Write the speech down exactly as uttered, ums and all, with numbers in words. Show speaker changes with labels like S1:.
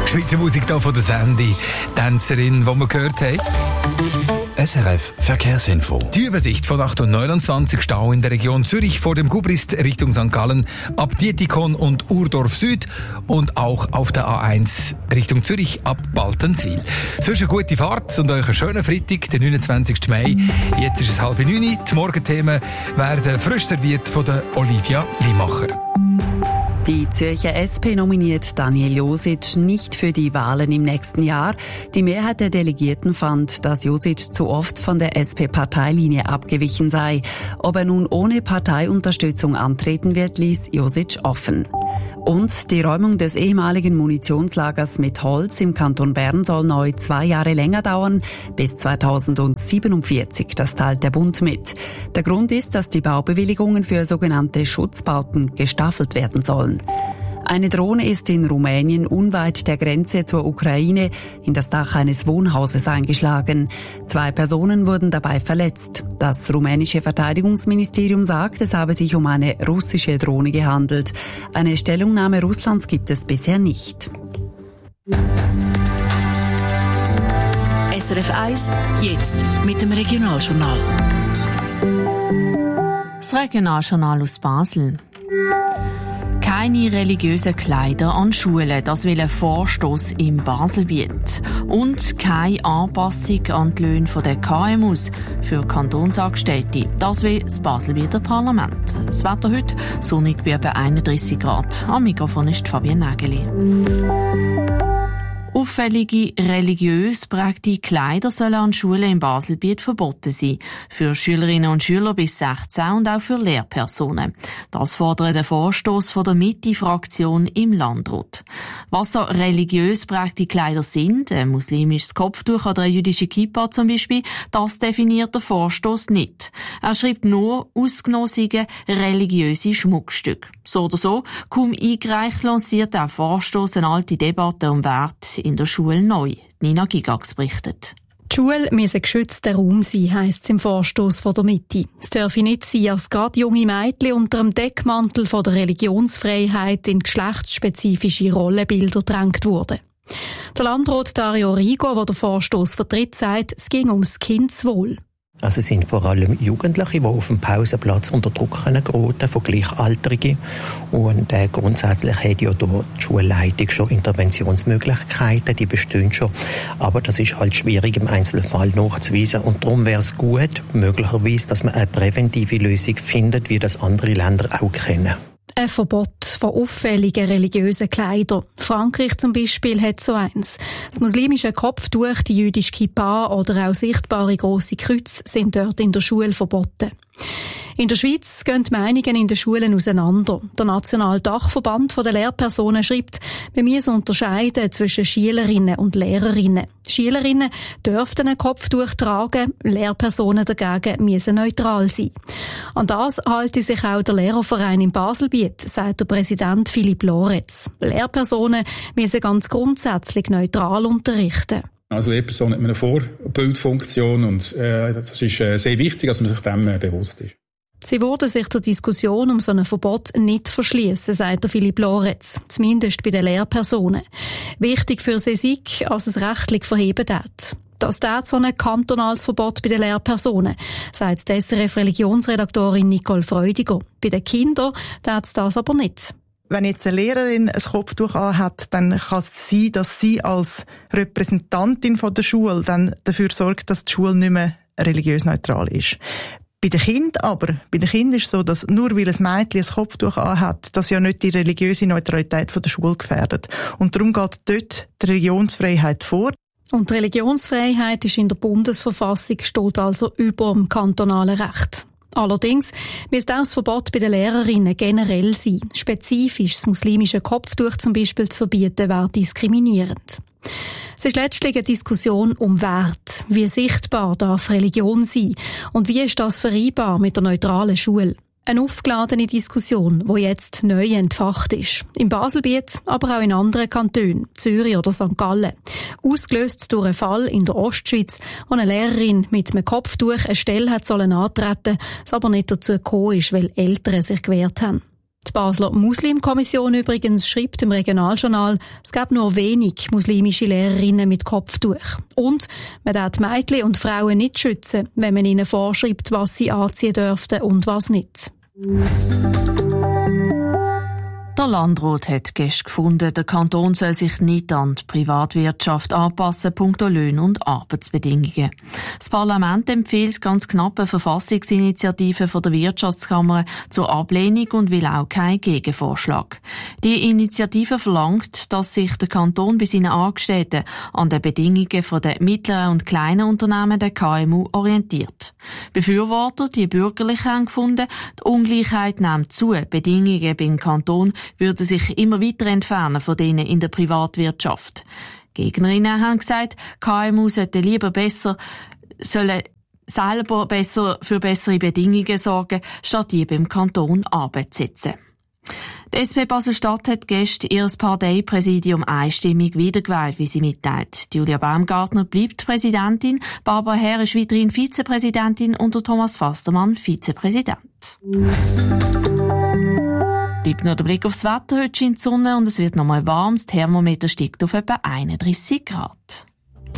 S1: Schweizer Musik hier von der Sandy, Tänzerin, die wir gehört haben.
S2: S R F Verkehrsinfo.
S1: Die Übersicht von acht und neunundzwanzig Stau in der Region Zürich vor dem Gubrist Richtung Sankt Gallen ab Dietikon und Urdorf Süd und auch auf der A eins Richtung Zürich ab Baltenswil. Sonst eine gute Fahrt und euch einen schönen Freitag, den neunundzwanzigsten Mai. Jetzt ist es halb neun. Die Morgenthemen werden frisch serviert von der Olivia Limacher.
S3: Die Zürcher S P nominiert Daniel Josic nicht für die Wahlen im nächsten Jahr. Die Mehrheit der Delegierten fand, dass Josic zu oft von der S P-Parteilinie abgewichen sei. Ob er nun ohne Parteiunterstützung antreten wird, ließ Josic offen. Und die Räumung des ehemaligen Munitionslagers mit Holz im Kanton Bern soll neu zwei Jahre länger dauern, bis zweitausendsiebenundvierzig. Das teilt der Bund mit. Der Grund ist, dass die Baubewilligungen für sogenannte Schutzbauten gestaffelt werden sollen. Eine Drohne ist in Rumänien unweit der Grenze zur Ukraine in das Dach eines Wohnhauses eingeschlagen. Zwei Personen wurden dabei verletzt. Das rumänische Verteidigungsministerium sagt, es habe sich um eine russische Drohne gehandelt. Eine Stellungnahme Russlands gibt es bisher nicht.
S4: S R F eins, jetzt mit dem Regionaljournal.
S5: Das Regionaljournal aus Basel. Keine religiösen Kleider an Schulen, das will ein Vorstoss im Baselbiet. Und keine Anpassung an die Löhne der K M Us für Kantonsangestellte. Das will das Baselbieter Parlament. Das Wetter heute sonnig bei etwa einunddreissig Grad. Am Mikrofon ist Fabienne Nägeli. Auffällige, religiös prägte Kleider sollen an Schulen im Baselbiet verboten sein. Für Schülerinnen und Schüler bis sechzehn und auch für Lehrpersonen. Das fordert der Vorstoss von der Mitte-Fraktion im Landrat. Was so religiös prägte Kleider sind, ein muslimisches Kopftuch oder eine jüdische Kippa zum Beispiel, das definiert der Vorstoss nicht. Er schreibt nur ausgenommene religiöse Schmuckstücke. So oder so, kaum eingereicht, lanciert der Vorstoss eine alte Debatte um Wert in der Schule neu. Nina Gigax berichtet.
S6: Die Schule müsse geschützter Raum sein, heisst es im Vorstoss von der Mitte. Es dürfe nicht sein, dass gerade junge Mädchen unter dem Deckmantel von der Religionsfreiheit in geschlechtsspezifische Rollenbilder gedrängt wurden. Der Landrat Dario Rigo, der den Vorstoss vertritt, sagt, es ging ums Kindeswohl.
S7: Also es sind vor allem Jugendliche, die auf dem Pausenplatz unter Druck geraten von Gleichaltrigen. Und äh, grundsätzlich hat ja dort die Schulleitung schon Interventionsmöglichkeiten, die bestehen schon. Aber das ist halt schwierig im Einzelfall nachzuweisen. Und darum wäre es gut, möglicherweise, dass man eine präventive Lösung findet, wie das andere Länder auch kennen.
S6: Ein Verbot von auffälligen religiösen Kleidern. Frankreich zum Beispiel hat so eins. Das muslimische Kopftuch, die jüdische Kippa oder auch sichtbare grosse Kreuze sind dort in der Schule verboten. In der Schweiz gehen die Meinungen in den Schulen auseinander. Der Nationale Dachverband der Lehrpersonen schreibt, wir müssen unterscheiden zwischen Schülerinnen und Lehrerinnen. Schülerinnen dürften ein Kopftuch tragen, Lehrpersonen dagegen müssen neutral sein. An das halte sich auch der Lehrerverein im Baselbiet, sagt der Präsident Philipp Loretz. Lehrpersonen müssen ganz grundsätzlich neutral unterrichten.
S8: Als Lehrperson hat man eine Vorbildfunktion und äh, das ist äh, sehr wichtig, dass man sich dem äh, bewusst ist.
S6: Sie würden sich der Diskussion um so ein Verbot nicht verschliessen, sagt der Philipp Loretz, zumindest bei den Lehrpersonen. Wichtig für sie sei, als es rechtlich verheben wird. Das tät so ein kantonales Verbot bei den Lehrpersonen, sagt die S R F-Religionsredaktorin Nicole Freudiger. Bei den Kindern tät es das aber nicht.
S9: Wenn jetzt eine Lehrerin ein Kopftuch anhat, dann kann es sein, dass sie als Repräsentantin von der Schule dann dafür sorgt, dass die Schule nicht mehr religiös neutral ist. Bei den Kindern aber, bei den Kindern ist es so, dass nur weil ein Mädchen ein Kopftuch anhat, das ja nicht die religiöse Neutralität von der Schule gefährdet. Und darum geht dort die Religionsfreiheit vor.
S6: Und die Religionsfreiheit ist in der Bundesverfassung, steht also über dem kantonalen Recht. Allerdings müsste auch das Verbot bei den Lehrerinnen generell sein. Spezifisch das muslimische Kopftuch zum Beispiel zu verbieten, wäre diskriminierend. Es ist letztlich eine Diskussion um Wert. Wie sichtbar darf Religion sein? Und wie ist das vereinbar mit der neutralen Schule? Eine aufgeladene Diskussion, die jetzt neu entfacht ist. Im Baselbiet, aber auch in anderen Kantonen, Zürich oder Sankt Gallen. Ausgelöst durch einen Fall in der Ostschweiz, wo eine Lehrerin mit einem Kopftuch eine Stelle hat sollen antreten, es aber nicht dazu gekommen ist, weil Eltern sich gewehrt haben. Die Basler Muslimkommission übrigens schreibt im Regionaljournal, es gab nur wenig muslimische Lehrerinnen mit Kopftuch. Und man darf die Mädchen und Frauen nicht schützen, wenn man ihnen vorschreibt, was sie anziehen dürften und was nicht.
S5: Der Landrat hat gestern gefunden, der Kanton soll sich nicht an die Privatwirtschaft anpassen, punkto Löhne und Arbeitsbedingungen. Das Parlament empfiehlt ganz knapp eine Verfassungsinitiative von der Wirtschaftskammer zur Ablehnung und will auch keinen Gegenvorschlag. Die Initiative verlangt, dass sich der Kanton bei seinen Angestellten an den Bedingungen von den mittleren und kleinen Unternehmen, der K M U, orientiert. Befürworter, die Bürgerlichen, haben gefunden, die Ungleichheit nimmt zu, Bedingungen beim Kanton würden sich immer weiter entfernen von denen in der Privatwirtschaft. Gegnerinnen haben gesagt, K M U sollten lieber besser, sollen selber besser für bessere Bedingungen sorgen, statt die beim Kanton Arbeit zu setzen. Die S P Basel-Stadt hat gestern ihr Parteipräsidium einstimmig wiedergewählt, wie sie mitteilt. Julia Baumgartner bleibt Präsidentin, Barbara Herr ist weiterhin Vizepräsidentin und der Thomas Fastermann Vizepräsident. Bleibt nur der Blick aufs Wetter. Heute scheint die Sonne und es wird nochmal warm. Das Thermometer steigt auf etwa einunddreissig Grad.